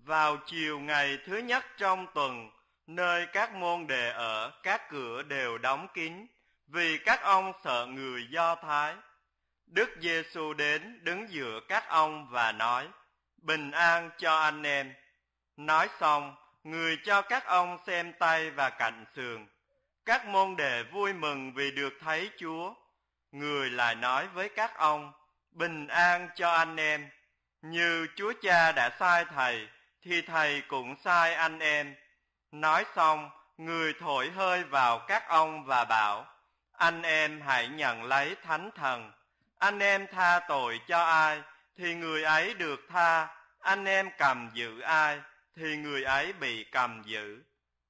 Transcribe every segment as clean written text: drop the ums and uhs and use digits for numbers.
Vào chiều ngày thứ nhất trong tuần, nơi các môn đệ ở, các cửa đều đóng kín, vì các ông sợ người Do Thái. Đức Giêsu đến đứng giữa các ông và nói: bình an cho anh em. Nói xong, người cho các ông xem tay và cạnh sườn. Các môn đệ vui mừng vì được thấy Chúa. Người lại nói với các ông: bình an cho anh em. Như Chúa Cha đã sai Thầy, thì Thầy cũng sai anh em. Nói xong, người thổi hơi vào các ông và bảo: anh em hãy nhận lấy Thánh Thần. Anh em tha tội cho ai, thì người ấy được tha. Anh em cầm giữ ai, thì người ấy bị cầm giữ.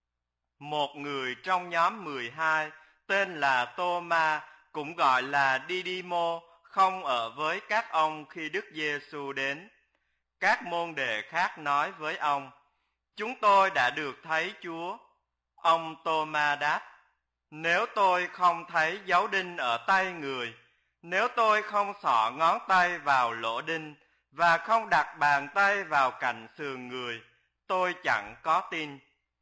Một người trong nhóm 12, tên là Tô-ma, cũng gọi là Đi-đi-mô, không ở với các ông khi Đức Giêsu đến. Các môn đệ khác nói với ông: chúng tôi đã được thấy Chúa. Ông Tô-ma đáp: nếu tôi không thấy dấu đinh ở tay người, nếu tôi không xỏ ngón tay vào lỗ đinh và không đặt bàn tay vào cạnh sườn người, tôi chẳng có tin.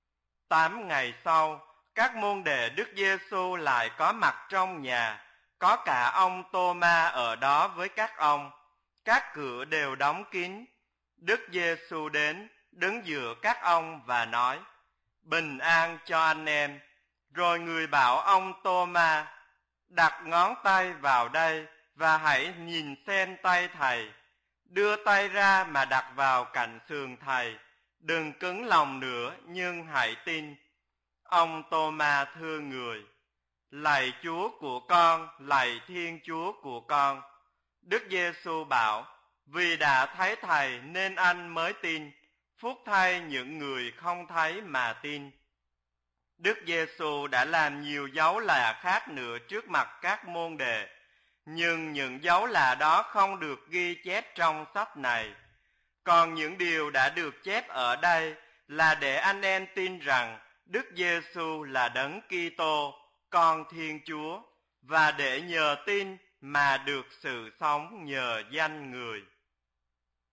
8 ngày sau, các môn đệ Đức Giêsu lại có mặt trong nhà, có cả ông Tô-ma ở đó với các ông. Các cửa đều đóng kín. Đức Giêsu đến, đứng giữa các ông và nói: bình an cho anh em. Rồi người bảo ông Tô-ma: đặt ngón tay vào đây và hãy nhìn xem tay thầy. Đưa tay ra mà đặt vào cạnh sườn thầy. Đừng cứng lòng nữa, nhưng hãy tin. Ông Tô-ma thưa người: lạy Chúa của con, lạy Thiên Chúa của con. Đức Giêsu bảo: vì đã thấy Thầy nên anh mới tin. Phúc thay những người không thấy mà tin. Đức Giêsu đã làm nhiều dấu lạ khác nữa trước mặt các môn đệ, nhưng những dấu lạ đó không được ghi chép trong sách này. Còn những điều đã được chép ở đây là để anh em tin rằng Đức Giêsu là Đấng Kitô, Con Thiên Chúa, và để nhờ tin mà được sự sống nhờ danh Người.